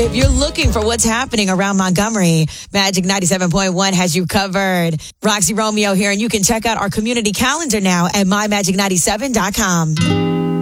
If you're looking for what's happening around Montgomery, Magic 97.1 has you covered. Roxy Romeo here, and you can check out our community calendar now at mymagic97.com.